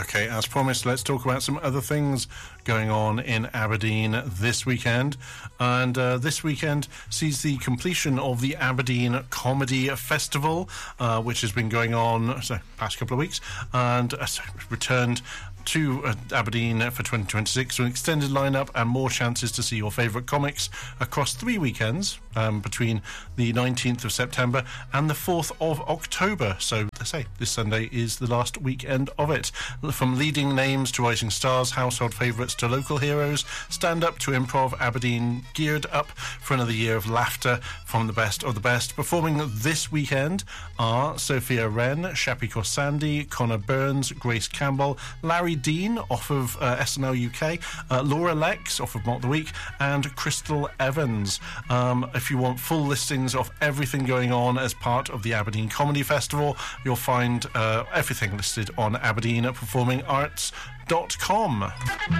Okay, as promised, let's talk about some other things going on in Aberdeen this weekend. And this weekend sees the completion of the Aberdeen Comedy Festival, which has been going on the past couple of weeks, and returned to Aberdeen for 2026 with an extended lineup and more chances to see your favourite comics across 3 weekends between the 19th of September and the 4th of October. So, I say, this Sunday is the last weekend of it. From leading names to rising stars, household favourites to local heroes, stand-up to improv, Aberdeen geared up for another year of laughter from the best of the best. Performing this weekend are Sophia Wren, Shappy Korsandi, Connor Burns, Grace Campbell, Larry Dean off of SNL UK, Laura Lex off of Mock the Week, and Crystal Evans. If you want full listings of everything going on as part of the Aberdeen Comedy Festival, you'll find everything listed on aberdeenperformingarts.com.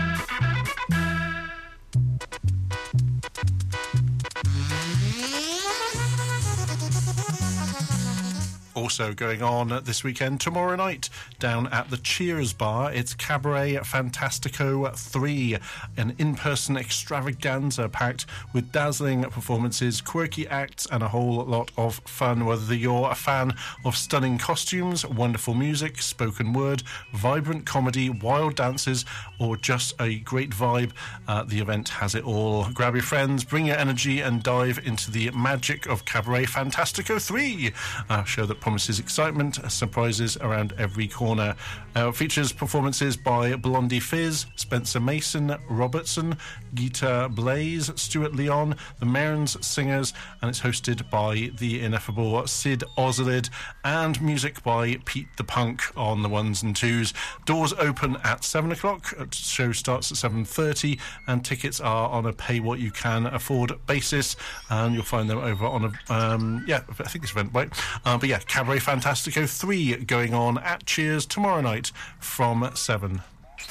Also going on this weekend, tomorrow night, down at the Cheers Bar, it's Cabaret Fantastico 3, an in-person extravaganza packed with dazzling performances, quirky acts, and a whole lot of fun. Whether you're a fan of stunning costumes, wonderful music, spoken word, vibrant comedy, wild dances, or just a great vibe, the event has it all. Grab your friends, bring your energy, and dive into the magic of Cabaret Fantastico 3, a show that promises excitement, surprises around every corner. Features performances by Blondie Fizz, Spencer Mason, Robertson, Geeta Blaze, Stuart Leon, the Mearns Singers, and it's hosted by the ineffable Sid Ozalid, and music by Pete the Punk on the ones and twos. Doors open at 7 o'clock, the show starts at 7:30, and tickets are on a pay-what-you-can-afford basis, and you'll find them over on a, I think it's Eventbrite. But yeah, Cabaret Fantastico 3 going on at Cheers tomorrow night from 7.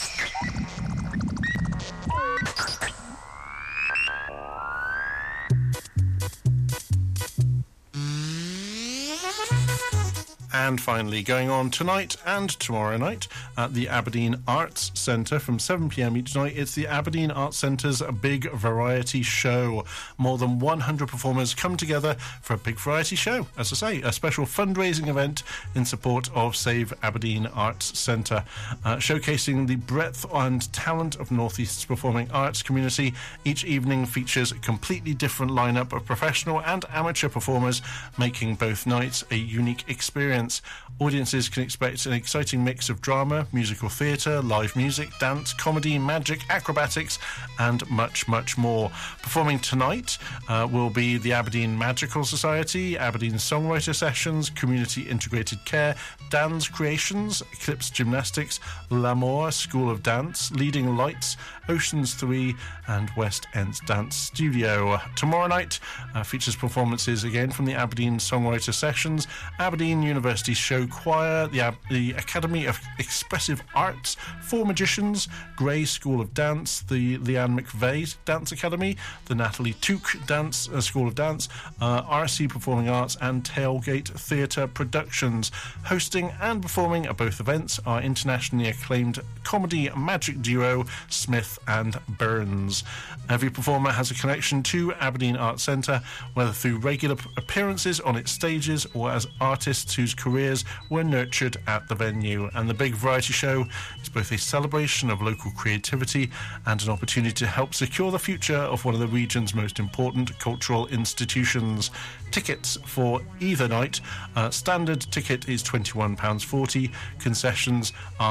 And finally, going on tonight and tomorrow night at the Aberdeen Arts Centre from 7 p.m. each night, it's the Aberdeen Arts Centre's big variety show. More than 100 performers come together for a big variety show. As I say, a special fundraising event in support of Save Aberdeen Arts Centre, showcasing the breadth and talent of North East's performing arts community. Each evening features a completely different lineup of professional and amateur performers, making both nights a unique experience. Audiences can expect an exciting mix of drama, musical theatre, live music, dance, comedy, magic, acrobatics, and much, much more. Performing tonight will be the Aberdeen Magical Society, Aberdeen Songwriter Sessions, Community Integrated Care, Dan's Creations, Eclipse Gymnastics, L'Amour School of Dance, Leading Lights, Oceans 3, and West End's Dance Studio. Tomorrow night features performances again from the Aberdeen Songwriter Sessions, Aberdeen University Show Choir, the Academy of Expressive Arts, Four Magicians, Grey School of Dance, the Leanne McVeigh Dance Academy, the Natalie Took Dance School of Dance, RC Performing Arts, and Tailgate Theatre Productions. Hosting and performing at both events are internationally acclaimed comedy magic duo Smith and Burns. Every performer has a connection to Aberdeen Arts Centre, whether through regular appearances on its stages or as artists whose careers were nurtured at the venue. And the big variety show is both a celebration of local creativity and an opportunity to help secure the future of one of the region's most important cultural institutions. Tickets for either night, standard ticket is £21.40, concessions are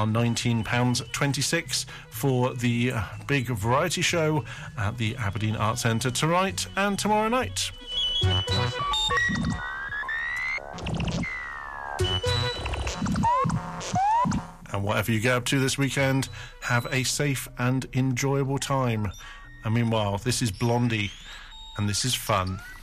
£19.26 for the big variety show at the Aberdeen Arts Centre tonight and tomorrow night. And whatever you get up to this weekend, have a safe and enjoyable time. And meanwhile, this is Blondie, and this is fun.